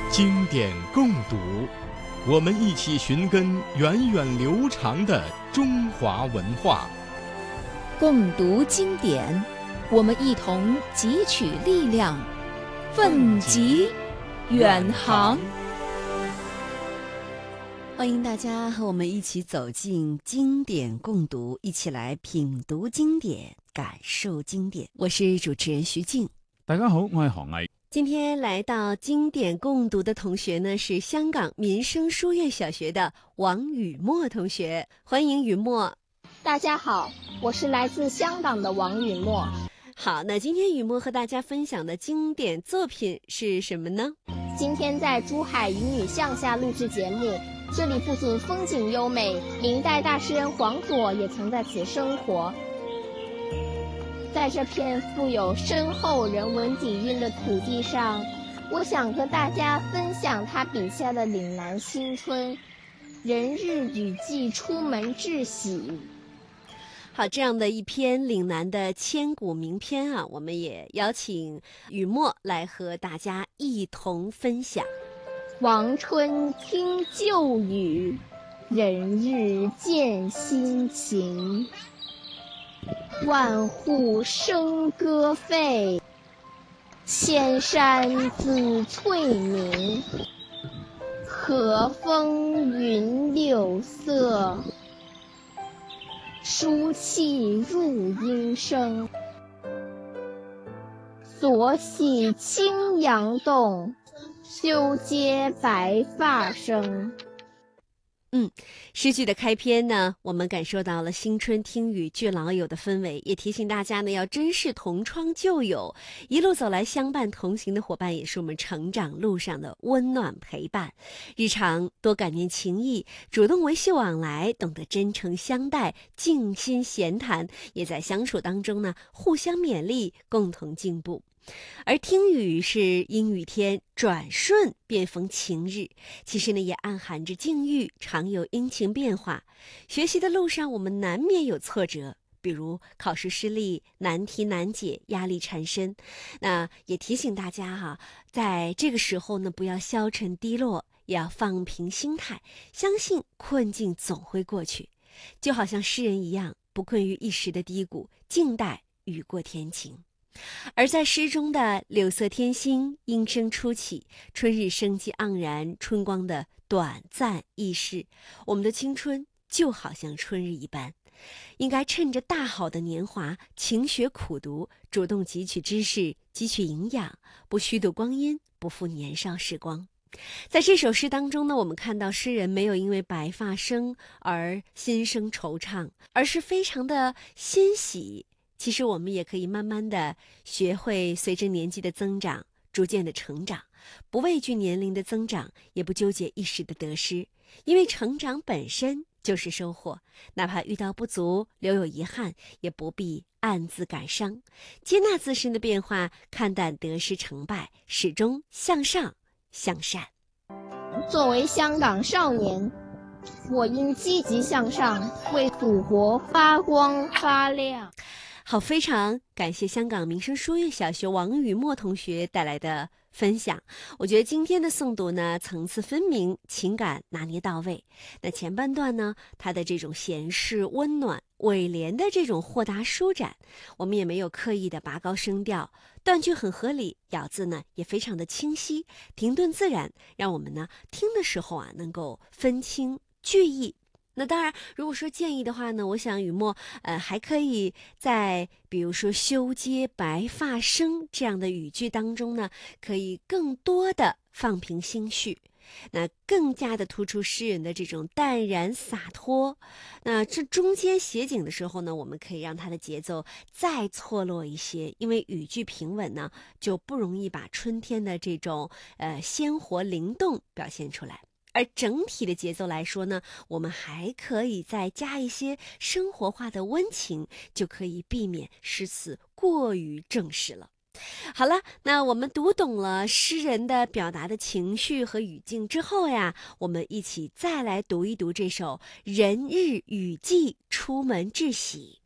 经典共读，我们一起寻根源远流长的中华文化。 共读经典，我们一同汲取力量，奋楫远航。 欢迎大家和我们一起走进经典共读，一起来品读经典，感受经典。我是主持人徐静。 大家好，我係韓毅。 今天来到经典共读的同学呢，是香港民生书院小学的王雨墨同学，欢迎雨墨。 大家好，我是来自香港的王雨墨。 好，那今天雨墨和大家分享的经典作品是什么呢？ 今天在珠海渔女巷下录制节目，这里不仅风景优美，明代大诗人黄佐也曾在此生活。在这片富有深厚人文底蕴的土地上，我想和大家分享他笔下的岭南新春，人日雨季出门致喜。 好，这样的一篇岭南的千古名篇啊，我们也邀请雨墨来和大家一同分享。 王春听旧语，人日见新情。万户笙歌沸，千山紫翠明。和风云柳色，书气入音声。所喜青阳动，修阶白发生。 诗句的开篇呢，我们感受到了新春听雨聚老友的氛围，也提醒大家呢要珍视同窗旧友，一路走来相伴同行的伙伴也是我们成长路上的温暖陪伴。日常多感念情谊，主动维系往来，懂得真诚相待，静心闲谈，也在相处当中呢互相勉励，共同进步。而听雨是阴雨天转瞬便逢晴日，其实呢也暗含着境遇常有阴晴变化。学习的路上我们难免有挫折，比如考试失利，难题难解，压力缠身。那也提醒大家在这个时候呢不要消沉低落，也要放平心态，相信困境总会过去。就好像诗人一样，不困于一时的低谷，静待雨过天晴。而在诗中的柳色天心，莺声初起，春日生机盎然，春光的短暂易逝，我们的青春就好像春日一般，应该趁着大好的年华，勤学苦读，主动汲取知识，汲取营养，不虚度光阴，不负年少时光。在这首诗当中呢，我们看到诗人没有因为白发生而心生惆怅，而是非常的欣喜。其实我们也可以慢慢的学会随着年纪的增长逐渐的成长，不畏惧年龄的增长，也不纠结一时的得失，因为成长本身就是收获，哪怕遇到不足留有遗憾，也不必暗自感伤，接纳自身的变化，看淡得失成败，始终向上向善。 作为香港少年，我应积极向上，为祖国发光发亮。 好，非常感谢香港民生书院小学王雨墨同学带来的分享。我觉得今天的诵读呢，层次分明，情感拿捏到位。那前半段呢，它的这种闲适温暖，尾联的这种豁达舒展，我们也没有刻意的拔高声调，断句很合理，咬字呢也非常的清晰，停顿自然，让我们呢听的时候能够分清句意。那当然，如果说建议的话呢，我想雨墨还可以在比如说修阶白发生这样的语句当中呢，可以更多的放平心绪，那更加的突出诗人的这种淡然洒脱。那这中间写景的时候呢，我们可以让它的节奏再错落一些，因为语句平稳呢，就不容易把春天的这种鲜活灵动表现出来。而整体的节奏来说呢，我们还可以再加一些生活化的温情，就可以避免诗词过于正式了。好了，那我们读懂了诗人的表达的情绪和语境之后呀，我们一起再来读一读这首《人日雨季出门致喜》。